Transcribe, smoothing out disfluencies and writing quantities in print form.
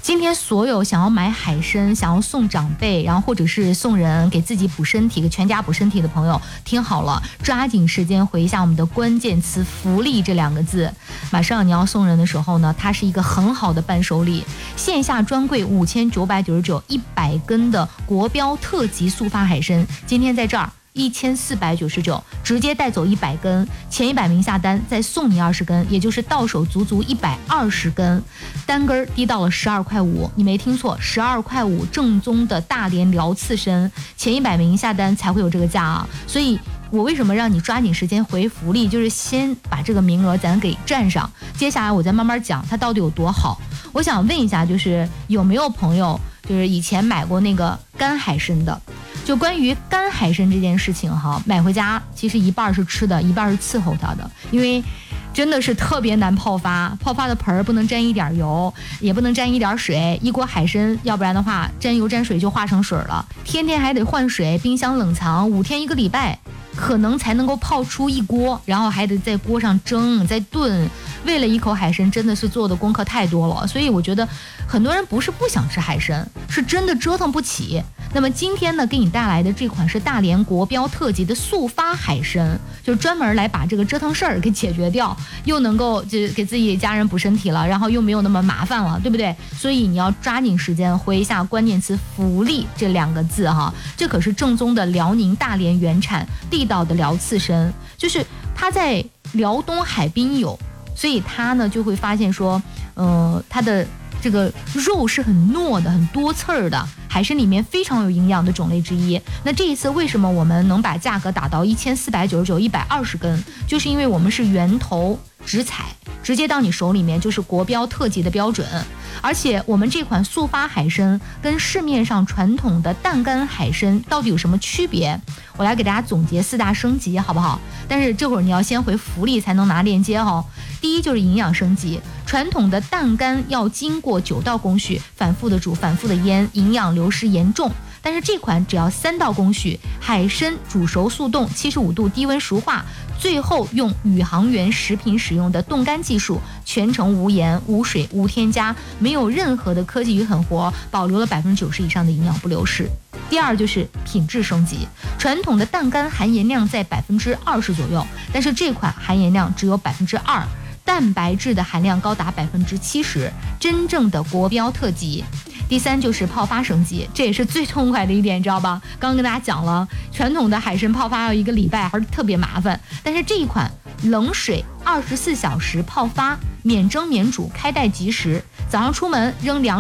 今天所有想要买海参、想要送长辈，然后或者是送人给自己补身体、给全家补身体的朋友，听好了，抓紧时间回一下我们的关键词福利这2个字。马上你要送人的时候呢，它是一个很好的伴手礼，线下专柜5999，100根的国标特级速发海参，今天在这儿1499，直接带走100根，前100名下单再送你20根，也就是到手足120根，单根低到了12块5，你没听错，12块5，正宗的大连辽刺参，前100名下单才会有这个价啊！所以我为什么让你抓紧时间回福利，就是先把这个名额咱给占上，接下来我再慢慢讲它到底有多好。我想问一下，就是有没有朋友就是以前买过那个干海参的？就关于干海参这件事情哈，买回家其实一半是吃的，一半是伺候它的，因为真的是特别难泡发，泡发的盆儿不能沾一点油，也不能沾一点水，一锅海参，要不然的话沾油沾水就化成水了，天天还得换水，冰箱冷藏5天1个礼拜，可能才能够泡出一锅，然后还得在锅上蒸再炖，为了一口海参真的是做的功课太多了，所以我觉得很多人不是不想吃海参，是真的折腾不起。那么今天呢，给你带来的这款是大连国标特级的速发海参，就专门来把这个折腾事儿给解决掉，又能够就给自己家人补身体了，然后又没有那么麻烦了，对不对？所以你要抓紧时间回一下关键词福利这2个字哈，这可是正宗的辽宁大连原产地道的辽刺参，就是它在辽东海滨有，所以它呢就会发现说，它的这个肉是很糯的，很多刺儿的，海参里面非常有营养的种类之一。那这一次为什么我们能把价格打到1499，120根，就是因为我们是源头直采，直接到你手里面就是国标特级的标准。而且我们这款速发海参跟市面上传统的淡干海参到底有什么区别，我来给大家总结4大升级好不好？但是这会儿你要先回福利才能拿链接哦。第一就是营养升级，传统的淡干要经过9道工序，反复的煮反复的腌，营养流失严重，但是这款只要3道工序，海参煮熟速冻75度低温熟化，最后用宇航员食品使用的冻干技术，全程无盐无水无添加，没有任何的科技与狠活，保留了90%以上的营养不流失。第二就是品质升级，传统的淡干含盐量在20%左右，但是这款含盐量只有2%，蛋白质的含量高达70%，真正的国标特级。第三就是泡发升级，这也是最痛快的一点，你知道吧？刚刚跟大家讲了，传统的海参泡发要1个礼拜，还是特别麻烦，但是这一款冷水24小时泡发，免蒸免煮，开袋即食，早上出门扔凉